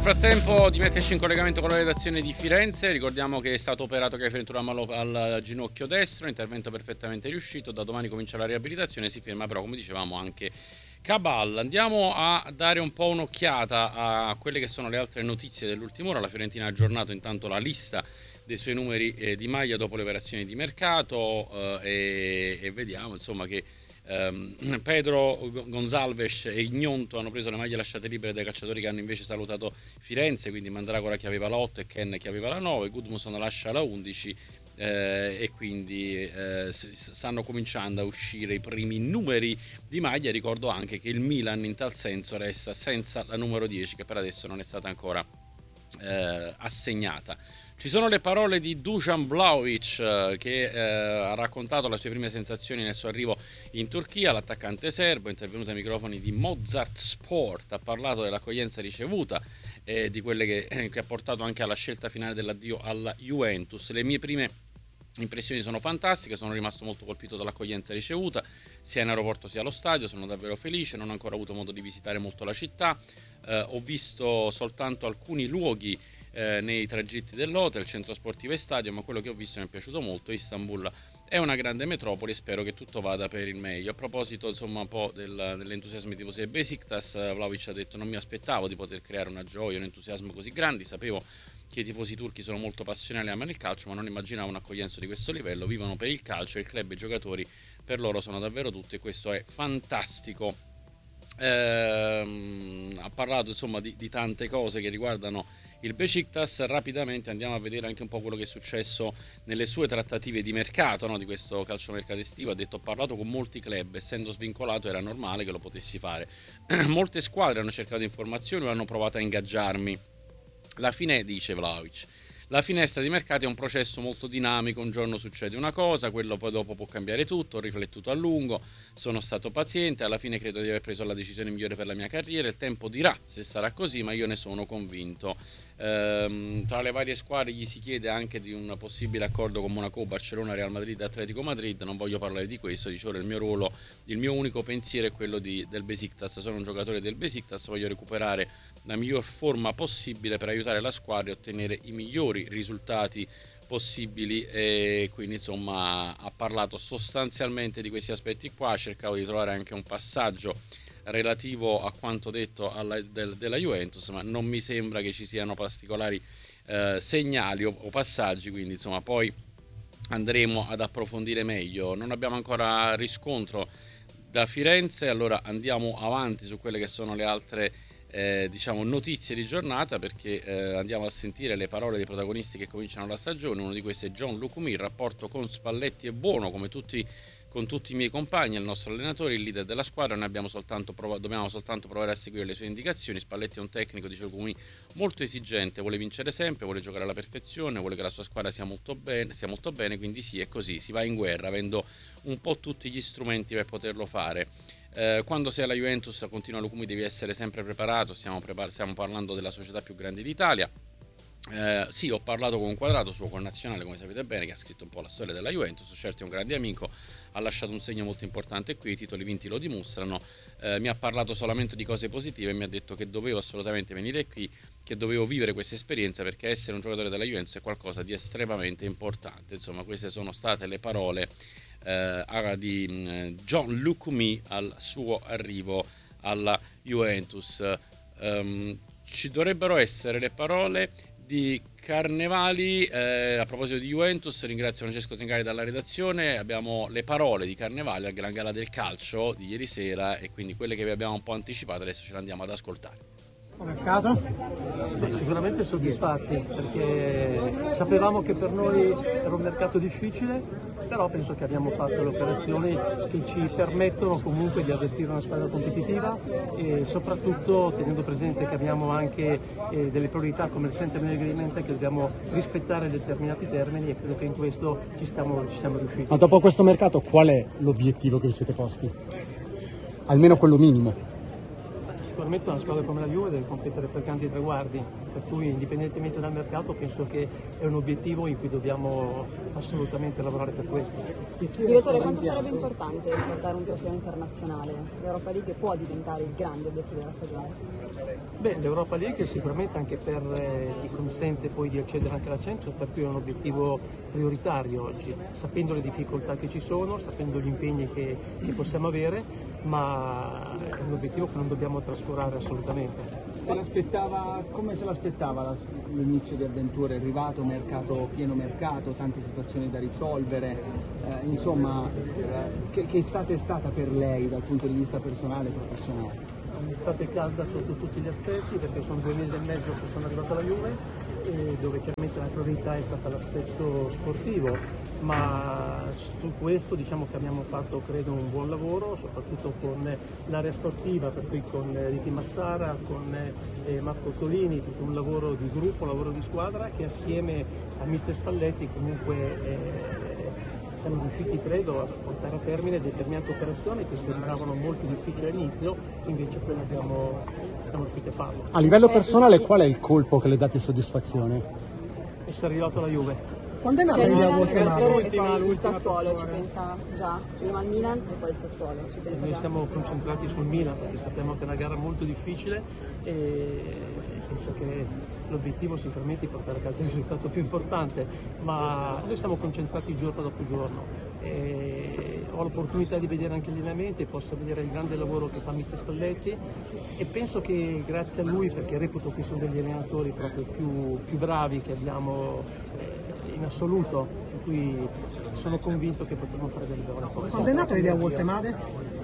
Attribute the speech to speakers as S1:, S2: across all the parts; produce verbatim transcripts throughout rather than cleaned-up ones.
S1: frattempo di metterci in collegamento con la redazione di Firenze, ricordiamo che è stato operato Keiffer Thuram al ginocchio destro, intervento perfettamente riuscito, da domani comincia la riabilitazione, si ferma però come dicevamo anche Cabal. Andiamo a dare un po' un'occhiata a quelle che sono le altre notizie dell'ultima ora. La Fiorentina ha aggiornato intanto la lista dei suoi numeri eh, di maglia dopo le operazioni di mercato eh, e, e vediamo insomma che Um, Pedro Gonzalves e Ignonto hanno preso le maglie lasciate libere dai calciatori che hanno invece salutato Firenze, quindi Mandragora che aveva l'otto e Ken che aveva la nove, Gudmundsson lascia la undici eh, e quindi eh, stanno cominciando a uscire i primi numeri di maglia. Ricordo anche che il Milan in tal senso resta senza la numero dieci che per adesso non è stata ancora eh, assegnata. Ci sono le parole di Dusan Vlahovic eh, che eh, ha raccontato le sue prime sensazioni nel suo arrivo in Turchia. L'attaccante serbo è intervenuto ai microfoni di Mozart Sport, ha parlato dell'accoglienza ricevuta e di quelle che, eh, che ha portato anche alla scelta finale dell'addio alla Juventus. Le mie prime impressioni sono fantastiche, sono rimasto molto colpito dall'accoglienza ricevuta sia in aeroporto sia allo stadio, sono davvero felice, non ho ancora avuto modo di visitare molto la città, eh, ho visto soltanto alcuni luoghi Eh, nei tragitti dell'hotel, centro sportivo e stadio, ma quello che ho visto mi è piaciuto molto. Istanbul è una grande metropoli e spero che tutto vada per il meglio. A proposito insomma un po' del, dell'entusiasmo dei tifosi del Besiktas, Vlahovic ha detto: non mi aspettavo di poter creare una gioia, un entusiasmo così grandi, sapevo che i tifosi turchi sono molto passionali e amano il calcio, ma non immaginavo un'accoglienza di questo livello. Vivono per il calcio e il club e i giocatori per loro sono davvero tutti e questo è fantastico. Ehm, ha parlato insomma di, di tante cose che riguardano il Besiktas. Rapidamente andiamo a vedere anche un po' quello che è successo nelle sue trattative di mercato, no, di questo calciomercato estivo. Ha detto: ho parlato con molti club, essendo svincolato era normale che lo potessi fare. Molte squadre hanno cercato informazioni o hanno provato a ingaggiarmi. La fine, dice Vlahovic, la finestra di mercato è un processo molto dinamico, un giorno succede una cosa, quello poi dopo può cambiare tutto, ho riflettuto a lungo, sono stato paziente, alla fine credo di aver preso la decisione migliore per la mia carriera, il tempo dirà se sarà così, ma io ne sono convinto. Ehm, tra le varie squadre gli si chiede anche di un possibile accordo con Monaco, Barcellona, Real Madrid, Atletico Madrid. Non voglio parlare di questo, dice ora il mio ruolo, il mio unico pensiero è quello di, del Besiktas, sono un giocatore del Besiktas, voglio recuperare la miglior forma possibile per aiutare la squadra e ottenere i migliori risultati possibili, e quindi insomma ha parlato sostanzialmente di questi aspetti qua. Cercavo di trovare anche un passaggio relativo a quanto detto alla, del, della Juventus, ma non mi sembra che ci siano particolari eh, segnali o, o passaggi, quindi insomma poi andremo ad approfondire meglio. Non abbiamo ancora riscontro da Firenze, allora andiamo avanti su quelle che sono le altre Eh, diciamo notizie di giornata, perché eh, andiamo a sentire le parole dei protagonisti che cominciano la stagione. Uno di questi è John Lucumi. Il rapporto con Spalletti è buono come tutti, con tutti i miei compagni, il nostro allenatore, il leader della squadra. Noi abbiamo soltanto prov- dobbiamo soltanto provare a seguire le sue indicazioni. Spalletti è un tecnico, dice Lucumi, molto esigente, vuole vincere sempre, vuole giocare alla perfezione, vuole che la sua squadra sia molto bene, sia molto bene, quindi sì, è così, si va in guerra avendo un po' tutti gli strumenti per poterlo fare. Eh, quando sei alla Juventus, continua Lucumi, devi essere sempre preparato, stiamo, prepar- stiamo parlando della società più grande d'Italia. Eh, sì, ho parlato con un Quadrato, suo connazionale, come sapete bene, che ha scritto un po' la storia della Juventus, certo è un grande amico, ha lasciato un segno molto importante qui, i titoli vinti lo dimostrano. Eh, mi ha parlato solamente di cose positive e mi ha detto che dovevo assolutamente venire qui, che dovevo vivere questa esperienza, perché essere un giocatore della Juventus è qualcosa di estremamente importante. Insomma, queste sono state le parole eh, di eh, John Lucumi al suo arrivo alla Juventus. Um, ci dovrebbero essere le parole di Carnevali eh, a proposito di Juventus. Ringrazio Francesco Zingari dalla redazione. Abbiamo le parole di Carnevali al Gran Gala del Calcio di ieri sera e quindi quelle che vi abbiamo un po' anticipato adesso ce le andiamo ad ascoltare.
S2: Mercato? Sicuramente soddisfatti, perché sapevamo che per noi era un mercato difficile, però penso che abbiamo fatto le operazioni che ci permettono comunque di allestire una squadra competitiva e soprattutto tenendo presente che abbiamo anche eh, delle priorità come il Center Agreement, che dobbiamo rispettare determinati termini, e credo che in questo ci stiamo, ci siamo riusciti.
S3: Ma dopo questo mercato qual è l'obiettivo che vi siete posti? Almeno quello minimo.
S2: Sicuramente una squadra come la Juve deve competere per tanti traguardi, per cui indipendentemente dal mercato penso che è un obiettivo in cui dobbiamo assolutamente lavorare per questo.
S4: Direttore, quanto sarebbe importante portare un trofeo internazionale? L'Europa League può diventare il grande obiettivo della stagione?
S2: Beh, l'Europa League sicuramente anche per eh, ti consente poi di accedere anche alla Champions, per cui è un obiettivo prioritario oggi, sapendo le difficoltà che ci sono, sapendo gli impegni che, che possiamo avere, ma è un obiettivo che non dobbiamo trascurare assolutamente.
S5: Se l'aspettava, come se l'aspettava l'inizio di avventure? È arrivato, mercato, pieno mercato, tante situazioni da risolvere, eh, insomma, che, che estate è stata per lei dal punto di vista personale e professionale?
S2: Un'estate calda sotto tutti gli aspetti, perché sono due mesi e mezzo che sono arrivato alla Juve, e dove chiaramente la priorità è stata l'aspetto sportivo, ma su questo diciamo che abbiamo fatto credo un buon lavoro, soprattutto con l'area sportiva, per cui con Ricky Massara, con eh, Marco Ottolini, tutto un lavoro di gruppo, un lavoro di squadra che assieme a mister Spalletti comunque eh, siamo riusciti credo a portare a termine determinate operazioni che sembravano molto difficili all'inizio, invece quelle abbiamo, siamo riusciti a farlo.
S3: A livello personale qual è il colpo che le dà più soddisfazione?
S2: Essere arrivato alla Juve.
S4: Quando è nata l'idea Voltemade?
S5: L'ultima,
S4: Il
S5: l'ultima
S4: Sassuolo ci
S5: persona.
S4: pensa già, prima il Milan e poi il Sassuolo ci pensa
S2: Noi
S4: già.
S2: siamo concentrati sul Milan perché sappiamo che è una gara molto difficile e penso che l'obiettivo sicuramente è portare a casa il risultato più importante, ma noi siamo concentrati giorno dopo giorno. E ho l'opportunità di vedere anche gli allenamenti, posso vedere il grande lavoro che fa mister Spalletti e penso che grazie a lui, perché reputo che sia uno degli allenatori proprio più, più bravi che abbiamo eh, in assoluto, per cui sono convinto che potremo fare delle buone cose.
S5: Quando è nata l'idea Voltemade?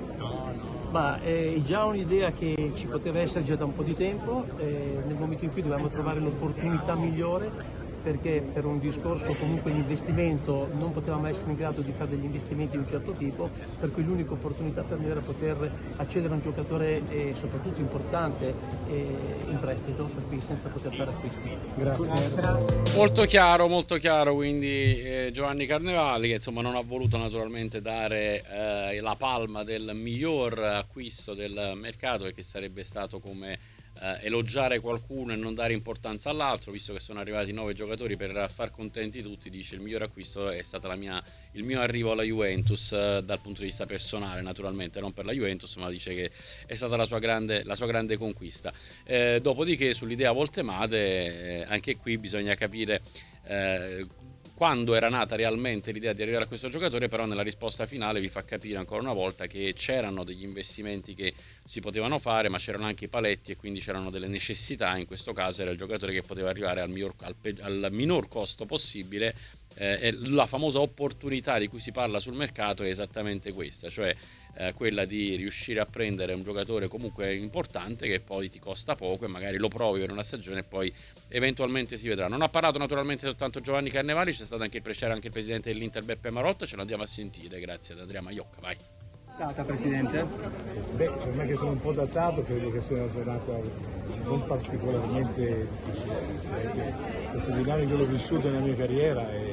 S2: Ma è già un'idea che ci poteva essere già da un po' di tempo, eh, nel momento in cui dovevamo trovare l'opportunità migliore, perché per un discorso comunque di investimento non potevamo essere in grado di fare degli investimenti di un certo tipo, per cui l'unica opportunità per noi era poter accedere a un giocatore eh, soprattutto importante eh, in prestito, per cui senza poter fare acquisti.
S5: Grazie.
S1: Molto chiaro, molto chiaro, quindi eh, Giovanni Carnevali che insomma non ha voluto naturalmente dare eh, la palma del miglior acquisto del mercato, perché sarebbe stato come eh, elogiare qualcuno e non dare importanza all'altro, visto che sono arrivati nove giocatori per far contenti tutti. Dice il miglior acquisto è stata la mia, il mio arrivo alla Juventus eh, dal punto di vista personale, naturalmente non per la Juventus, ma dice che è stata la sua grande, la sua grande conquista. Eh, dopodiché sull'idea Voltemade eh, anche qui bisogna capire eh, quando era nata realmente l'idea di arrivare a questo giocatore, però nella risposta finale vi fa capire ancora una volta che c'erano degli investimenti che si potevano fare, ma c'erano anche i paletti e quindi c'erano delle necessità. In questo caso era il giocatore che poteva arrivare al, miglior, al, pe- al minor costo possibile, eh, e la famosa opportunità di cui si parla sul mercato è esattamente questa, cioè eh, quella di riuscire a prendere un giocatore comunque importante che poi ti costa poco e magari lo provi per una stagione e poi eventualmente si vedrà. Non ha parlato naturalmente soltanto Giovanni Carnevali, c'è stato anche, c'era anche il presidente dell'Inter Beppe Marotta, ce lo andiamo a sentire grazie ad Andrea Maiocca. Vai.
S5: Stata presidente?
S6: Beh, per me che sono un po' datato, credo che sia una giornata non particolarmente difficile, perché questo dinamico l'ho vissuto nella mia carriera e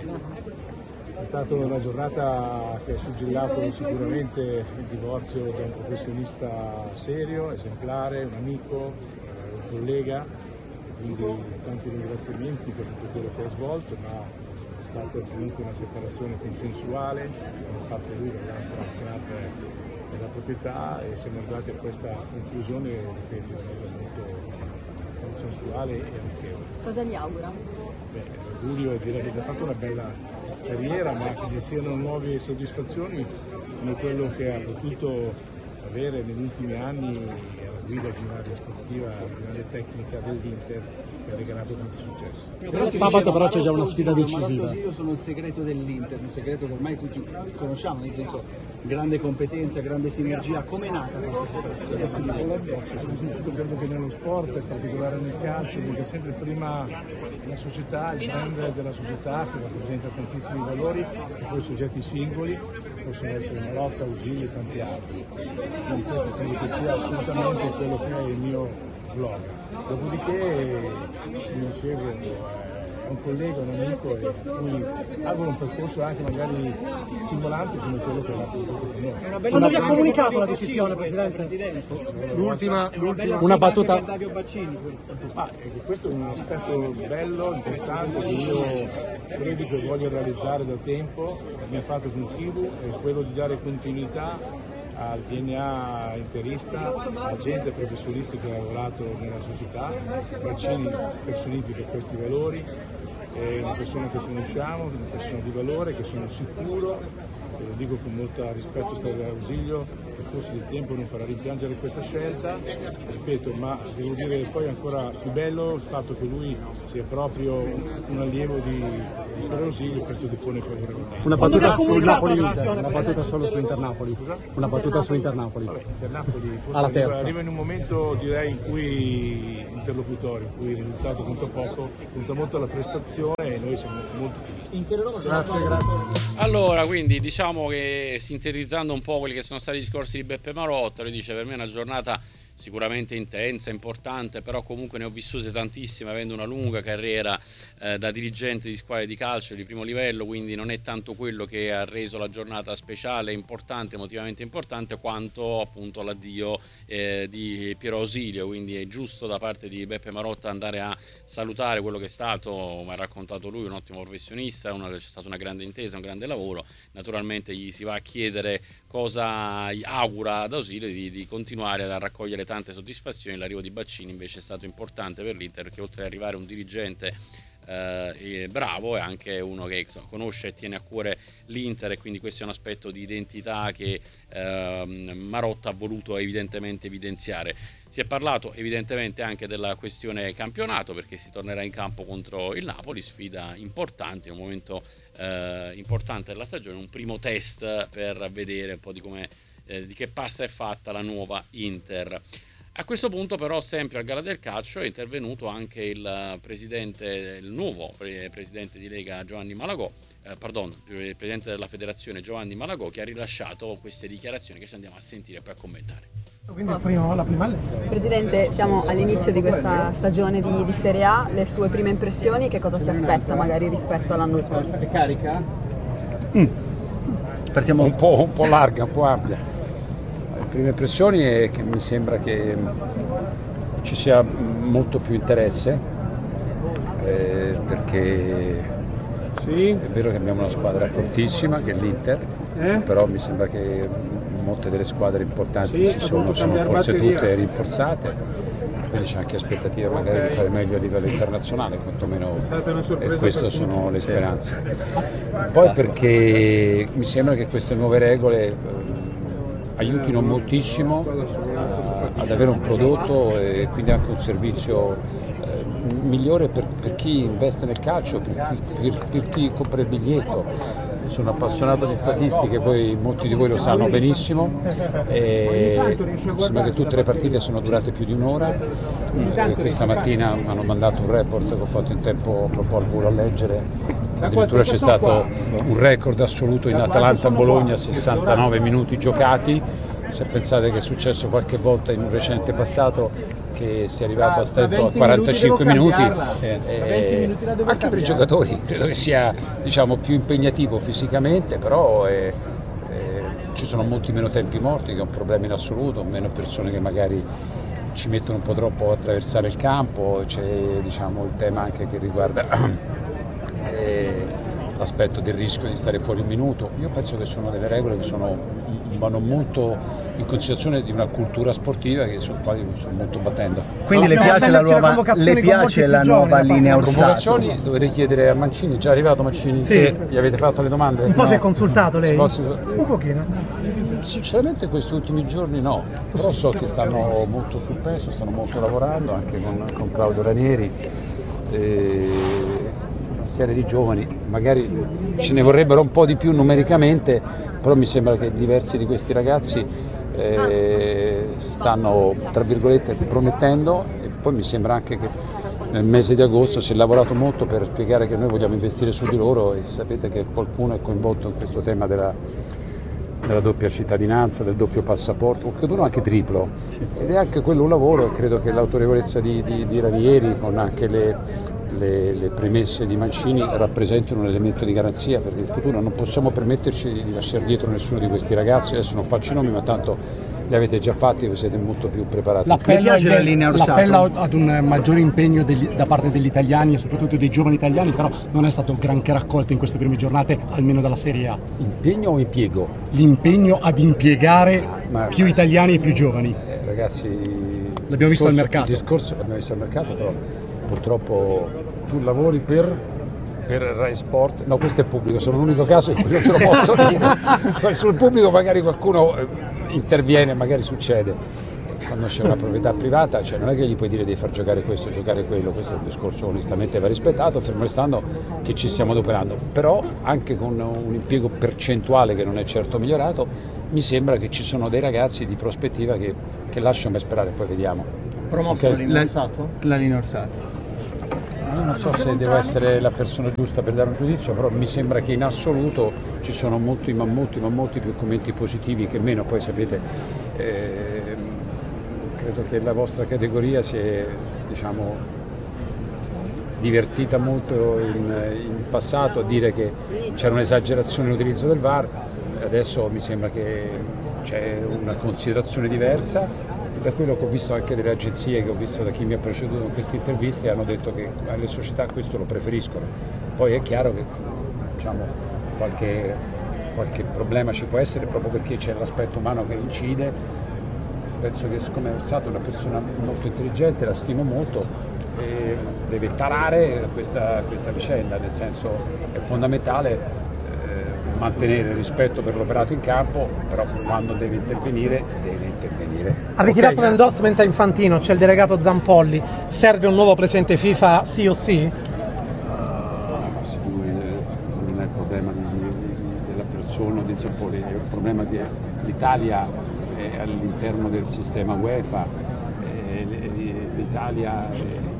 S6: è stata una giornata che ha suggellato sicuramente il divorzio da un professionista serio, esemplare, un amico, un collega, quindi tanti ringraziamenti per tutto quello che ha svolto, ma è stata comunque una separazione consensuale, hanno fatto lui dall'altra club della proprietà e siamo arrivati a questa conclusione che è molto consensuale e amichevole.
S4: Cosa gli augura?
S6: Beh, l'augurio è dire che ha fatto una bella carriera, ma che ci siano nuove soddisfazioni come quello che ha potuto avere negli ultimi anni alla guida di un'area sportiva, di un'area tecnica dell'Inter che ha regalato tanto successo.
S3: Però sabato però c'è già una sfida decisiva.
S5: Io sono il segreto dell'Inter, un segreto che ormai tutti conosciamo, nel senso grande competenza, grande sinergia. Come è nata questa situazione?
S6: Soprattutto credo che nello sport, in particolare nel calcio, perché sempre prima la società, il brand della società che rappresenta tantissimi valori e poi soggetti singoli, possono essere Marotta, Ausilio e tanti altri. Quindi questo credo che sia assolutamente quello che è il mio blog. Dopodiché, come dicevo, è un collega, un amico e a cui auguro un percorso anche magari stimolante come quello che l'ha fatto per noi.
S5: Quando vi ha comunicato la decisione, Presidente?
S6: L'ultima, l'ultima
S3: Una battuta.
S6: Ah, ecco, questo è un aspetto bello, importante, che io credo che voglio realizzare da tempo, abbiamo fatto con Kivu, è quello di dare continuità al D N A interista, a gente professionista che ha lavorato nella società. Mancini personifica questi valori, è una persona che conosciamo, una persona di valore, che sono sicuro, e lo dico con molto rispetto per Ausilio, nel corso del tempo non farà rimpiangere questa scelta, ripeto, ma devo dire poi ancora più bello il fatto che lui sia proprio un allievo di, di Ausilio, questo depone favorevolmente.
S3: Una battuta sul Napoli-Inter, una battuta solo su Inter-Napoli, una battuta su Inter-Napoli.
S6: Vabbè, Inter-Napoli forse
S3: alla
S6: arriva,
S3: terza.
S6: arriva in un momento direi in cui interlocutorio, in cui il risultato conta poco, conta molto la prestazione e noi siamo molto felici.
S3: Grazie, grazie.
S1: Allora, quindi diciamo che sintetizzando un po' quelli che sono stati i discorsi di Beppe Marotta, lui dice: per me è una giornata sicuramente intensa, importante, però comunque ne ho vissute tantissime avendo una lunga carriera eh, da dirigente di squadre di calcio di primo livello, quindi non è tanto quello che ha reso la giornata speciale, importante, emotivamente importante, quanto appunto l'addio eh, di Piero Ausilio, quindi è giusto da parte di Beppe Marotta andare a salutare quello che è stato, come ha raccontato lui, un ottimo professionista, una, c'è stata una grande intesa, un grande lavoro. Naturalmente gli si va a chiedere cosa augura ad Ausilio di, di continuare a raccogliere tante soddisfazioni. L'arrivo di Baccini invece è stato importante per l'Inter, perché oltre ad arrivare un dirigente eh, bravo è anche uno che insomma, conosce e tiene a cuore l'Inter, e quindi questo è un aspetto di identità che eh, Marotta ha voluto evidentemente evidenziare. Si è parlato evidentemente anche della questione campionato, perché si tornerà in campo contro il Napoli, sfida importante, in un momento eh, importante della stagione, un primo test per vedere un po' di come eh, di che pasta è fatta la nuova Inter. A questo punto però, sempre al Gala del Calcio, è intervenuto anche il presidente, il nuovo presidente di Lega Giovanni Malagò, eh, pardon, il presidente della federazione Giovanni Malagò, che ha rilasciato queste dichiarazioni che ci andiamo a sentire e poi a commentare.
S7: Quindi il primo, la prima lei.
S4: Presidente, siamo all'inizio di questa stagione di, di Serie A, le sue prime impressioni, che cosa si aspetta magari rispetto all'anno scorso?
S5: È carica?
S8: Mm. Partiamo un po', un po' larga, un po' ampia. Le prime impressioni è che mi sembra che ci sia molto più interesse, eh, perché sì. È vero che abbiamo una squadra fortissima che è l'Inter, eh? Però mi sembra che molte delle squadre importanti sì, ci sono, sono forse batteria. Tutte rinforzate, quindi c'è anche aspettativa magari okay. di fare meglio a livello internazionale, quantomeno e queste sono le speranze. Poi perché mi sembra che queste nuove regole eh, aiutino moltissimo eh, ad avere un prodotto e quindi anche un servizio eh, migliore per, per chi investe nel calcio, per, per, per chi compra il biglietto. Sono appassionato di statistiche, voi, molti di voi lo sanno benissimo, e sembra che tutte le partite sono durate più di un'ora. E questa mattina hanno mandato un report che ho fatto in tempo proprio al volo a leggere, addirittura c'è stato un record assoluto in Atalanta-Bologna, sessantanove minuti giocati. Se pensate che è successo qualche volta in un recente passato che si è arrivato a stretto a quarantacinque minuti, eh, eh, anche per i giocatori credo che sia, diciamo, più impegnativo fisicamente, però eh, eh, ci sono molti meno tempi morti, che è un problema in assoluto, meno persone che magari ci mettono un po' troppo a attraversare il campo, c'è, diciamo, il tema anche che riguarda eh, l'aspetto del rischio di stare fuori un minuto. Io penso che sono delle regole che sono, vanno molto in considerazione di una cultura sportiva che su quali sto molto battendo.
S7: Quindi le piace la nuova, le piace la nuova linea Orsato?
S8: Convocazioni dovete chiedere a Mancini, è già arrivato Mancini?
S7: Sì.
S8: Gli avete fatto le domande?
S7: Un po'
S8: no.
S7: si è consultato lei?
S8: Posso...
S7: Un pochino.
S8: Sinceramente questi ultimi giorni no, però so che stanno molto sul pezzo, stanno molto lavorando anche con, con Claudio Ranieri. E... serie di giovani, magari ce ne vorrebbero un po' di più numericamente, però mi sembra che diversi di questi ragazzi eh, stanno, tra virgolette, promettendo, e poi mi sembra anche che nel mese di agosto si è lavorato molto per spiegare che noi vogliamo investire su di loro, e sapete che qualcuno è coinvolto in questo tema della, della doppia cittadinanza, del doppio passaporto, qualcuno anche triplo, ed è anche quello un lavoro, e credo che l'autorevolezza di, di, di Ranieri con anche le Le, le premesse di Mancini rappresentano un elemento di garanzia per il futuro. Non possiamo permetterci di lasciare dietro nessuno di questi ragazzi, adesso non faccio i nomi, ma tanto li avete già fatti, voi siete molto più preparati.
S3: L'appello, l'appello ad un maggiore impegno degli, da parte degli italiani e soprattutto dei giovani italiani, però non è stato granché raccolto in queste prime giornate, almeno dalla Serie A.
S8: Impegno o impiego?
S3: L'impegno ad impiegare
S8: ma,
S3: più italiani e più giovani.
S8: Eh, ragazzi,
S3: l'abbiamo visto al mercato.
S8: Il discorso l'abbiamo visto al mercato, però purtroppo tu lavori per... per Rai Sport, no, questo è pubblico, sono l'unico caso in cui non te lo posso dire. Sul pubblico magari qualcuno interviene, magari succede. Quando c'è una proprietà privata, cioè non è che gli puoi dire di far giocare questo, giocare quello, questo è un discorso onestamente va rispettato, fermo restando che ci stiamo adoperando, però anche con un impiego percentuale che non è certo migliorato, mi sembra che ci sono dei ragazzi di prospettiva che, che lasciano sperare, poi vediamo.
S5: Promosso okay. La, la linea Orsato.
S8: Io non so se devo essere la persona giusta per dare un giudizio, però mi sembra che in assoluto ci sono molti, ma molti, ma molti più commenti positivi che meno. Poi sapete, eh, credo che la vostra categoria si è, diciamo, divertita molto in, in passato a dire che c'era un'esagerazione nell'utilizzo del V A R, adesso mi sembra che c'è una considerazione diversa. Da quello che ho visto anche delle agenzie, che ho visto da chi mi ha preceduto in queste interviste, hanno detto che le società questo lo preferiscono. Poi è chiaro che diciamo, qualche, qualche problema ci può essere proprio perché c'è l'aspetto umano che incide. Penso che siccome Orsato è una persona molto intelligente, la stimo molto, e deve tarare questa, questa vicenda, nel senso è fondamentale mantenere il rispetto per l'operato in campo, però quando deve intervenire, deve intervenire.
S9: Ha ritirato okay, l'endorsement a Infantino, c'è il delegato Zampolli, serve un nuovo presidente FIFA sì o sì?
S8: Uh, non è il problema di, di, della persona di Zampolli, è il problema che l'Italia è all'interno del sistema UEFA, l'Italia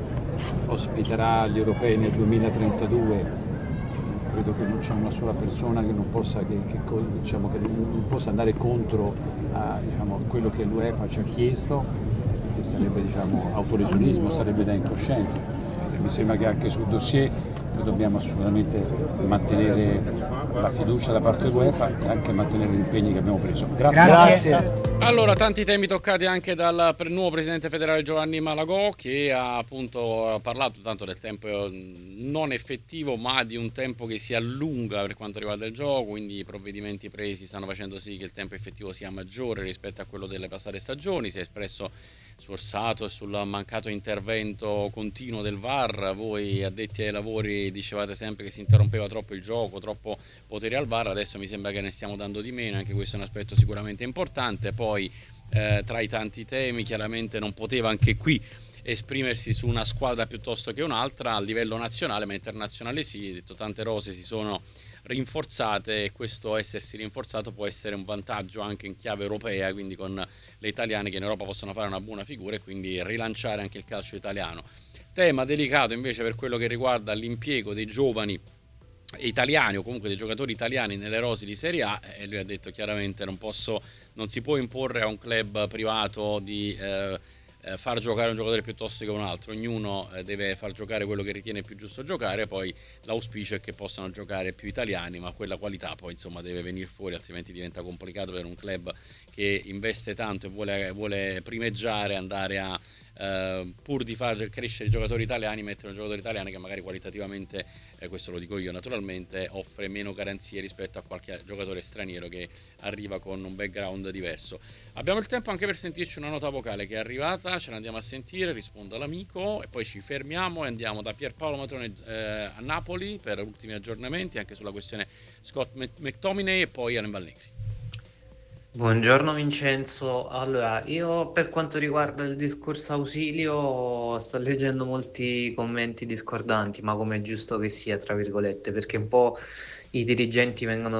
S8: ospiterà gli europei nel duemilatrentadue. Credo che non c'è una sola persona che non possa, che, che, diciamo, che non possa andare contro a diciamo, quello che l'UEFA ci ha chiesto, che sarebbe diciamo, autolesionismo, sarebbe da incoscienti. Mi sembra che anche sul dossier noi dobbiamo assolutamente mantenere la fiducia da parte dell'UEFA e anche mantenere gli impegni che abbiamo preso. Grazie.
S9: Grazie.
S1: Allora, tanti temi toccati anche dal nuovo presidente federale Giovanni Malagò, che ha appunto parlato tanto del tempo non effettivo, ma di un tempo che si allunga per quanto riguarda il gioco, quindi i provvedimenti presi stanno facendo sì che il tempo effettivo sia maggiore rispetto a quello delle passate stagioni. Si è espresso su Orsato e sul mancato intervento continuo del V A R. Voi addetti ai lavori dicevate sempre che si interrompeva troppo il gioco, troppo potere al V A R, adesso mi sembra che ne stiamo dando di meno, anche questo è un aspetto sicuramente importante. Poi eh, tra i tanti temi chiaramente non poteva anche qui esprimersi su una squadra piuttosto che un'altra a livello nazionale, ma internazionale sì, detto tante rose si sono rinforzate e questo essersi rinforzato può essere un vantaggio anche in chiave europea, quindi con le italiane che in Europa possono fare una buona figura e quindi rilanciare anche il calcio italiano. Tema delicato invece per quello che riguarda l'impiego dei giovani italiani o comunque dei giocatori italiani nelle rose di Serie A, e lui ha detto chiaramente non posso, non si può imporre a un club privato di eh, far giocare un giocatore piuttosto che un altro, ognuno deve far giocare quello che ritiene più giusto giocare, poi l'auspicio è che possano giocare più italiani, ma quella qualità poi insomma deve venire fuori, altrimenti diventa complicato per un club che investe tanto e vuole, vuole primeggiare, andare a Uh, pur di far crescere i giocatori italiani, mettere un giocatore italiano che magari qualitativamente, eh, questo lo dico io naturalmente, offre meno garanzie rispetto a qualche giocatore straniero che arriva con un background diverso. Abbiamo il tempo anche per sentirci una nota vocale che è arrivata, ce l'andiamo a sentire, rispondo all'amico e poi ci fermiamo e andiamo da Pierpaolo Matrone eh, a Napoli per ultimi aggiornamenti anche sulla questione Scott McTominay e poi Annibal Negri.
S10: Buongiorno Vincenzo, allora io per quanto riguarda il discorso ausilio sto leggendo molti commenti discordanti, ma come è giusto che sia tra virgolette, perché un po' i dirigenti vengono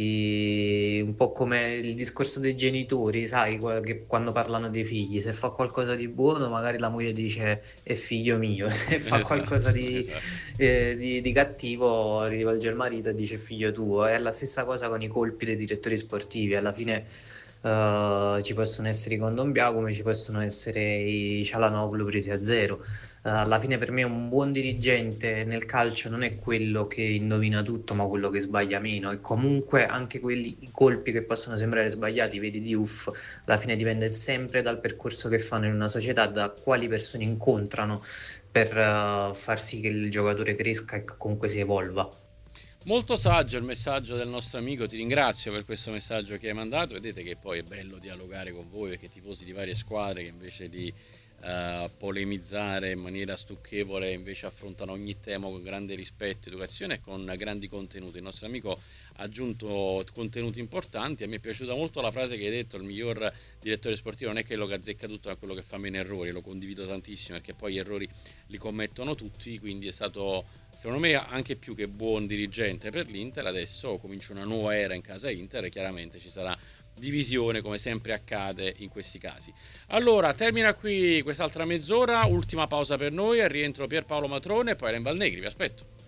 S10: visti un po' come il discorso dei genitori, sai, che quando parlano dei figli, se fa qualcosa di buono magari la moglie dice è figlio mio, se fa esatto, qualcosa di, esatto. eh, di, di cattivo rivolge il marito e dice figlio tuo. È la stessa cosa con i colpi dei direttori sportivi, alla fine Uh, ci possono essere i Kondogbia come ci possono essere i Çalhanoğlu presi a zero. Uh, alla fine per me un buon dirigente nel calcio non è quello che indovina tutto ma quello che sbaglia meno, e comunque anche quelli, i colpi che possono sembrare sbagliati, vedi Diouf, alla fine dipende sempre dal percorso che fanno in una società, da quali persone incontrano per uh, far sì che il giocatore cresca e comunque si evolva.
S1: Molto saggio il messaggio del nostro amico, ti ringrazio per questo messaggio che hai mandato. Vedete che poi è bello dialogare con voi, perché tifosi di varie squadre che invece di uh, polemizzare in maniera stucchevole invece affrontano ogni tema con grande rispetto, educazione e con grandi contenuti. Il nostro amico ha aggiunto contenuti importanti. A me è piaciuta molto la frase che hai detto: il miglior direttore sportivo non è quello che azzecca tutto, ma quello che fa meno errori. Lo condivido tantissimo, perché poi gli errori li commettono tutti, quindi è stato, secondo me, anche più che buon dirigente per l'Inter. Adesso comincia una nuova era in casa Inter e chiaramente ci sarà divisione, come sempre accade in questi casi. Allora, termina qui quest'altra mezz'ora, ultima pausa per noi, al rientro Pierpaolo Matrone e poi Ren Valnegri, vi aspetto.